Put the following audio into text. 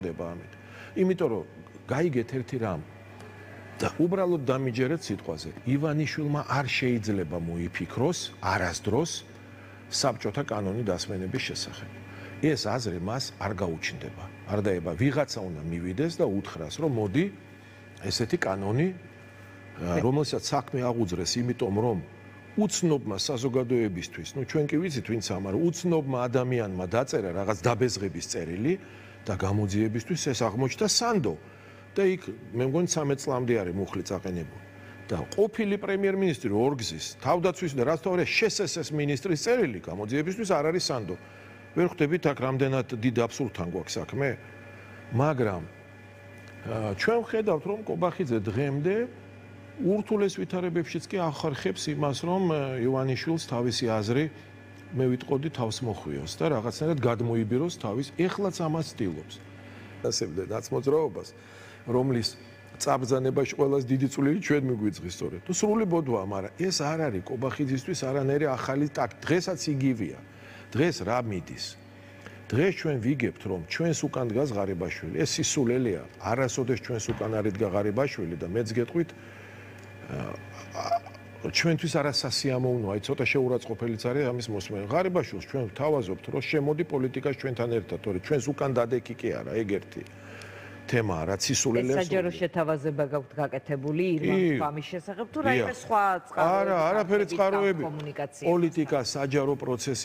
ამით. იმიტომ რომ გაიგეთ ერთი რამ და უბრალოდ დამიჯერეთ სიტყვაზე. ივანიშვილმა არ შეიძლება მოიფიქროს არასდროს საბჭოთა კანონი დასმენების შესახებ. ეს აზრი მას არ გაუჩნდება. არ დაება ვიღაცა უნდა მივიდეს და უთხრას, რომ მოდი ესეთი კანონი, რომელსაც საქმე აღუძრეს, იმიტომ რომ უცნობმა საზოგადოებისთვის, ჩვენ კი ვიცით ვინც ამარ, უცნობმა ადამიანმა დაწერა რაღაც დაბეზღების წერილი და გამოძიებისთვის ეს აღმოჩნდა სანდო. და იქ მე მგონი 13 წლამდე არის მუხლი წაყენებული. და ყოფილი პრემიერ-მინისტრი ორგზის, თავდაცვის და რაც თავია შესესეს მინისტრის წერილი გამოძიებისთვის არ არის სანდო. ვერ ხვდებით აქ რამდენად დიდ აბსურდთან გვაქვს საქმე, მაგრამ ჩვენ ვხედავთ რომ კობახიძე დღემდე ურთულეს ვითარებებშიც კი ახარხებს იმას რომ ივანიშვილს თავისი აზრი მე ვიტყოდი თავს მოხვიოს და რაღაცნაირად გადმოიბიროს თავის ეხლაც ამას ცდილობს. ასებდა დაცმოძრაობას რომლის წაბრძანებაში ყველას დიდი წვლილი ჩვენ მიგვიძღის სწორედ. თუ სრული ბოდვაა, მაგრამ ეს არ არის კობახიძისთვის არანაირი ახალი ტაქტი. დღესაც იგივეა. დღეს რა მიდის? დღეს ჩვენ ვიგებთ, რომ ჩვენს უკან დგას ღარიბაშვილი. ეს სისულელეა. არასოდეს ჩვენს უკან არ იდგა ღარიბაშვილი და მეც გეტყვით ჩვენთვის არასასიამოვნოა, აი ცოტა შეურაცხყოფელიც არის ამის მოსმენა. ღარიბაშვილს ჩვენ ვთავაზობთ, რომ შემოდი პოლიტიკაში ჩვენთან ერთად, თორე ჩვენს უკან დადექი კი არა, ეგ ერთი თემაა, რაც სისულელეა. საჯარო შეთავაზება გაქვთ გაკეთებული ირმის შესახებ თუ რაიმე სხვა წყაროები? არა, არაფერი წყაროები. პოლიტიკა საჯარო პროცესი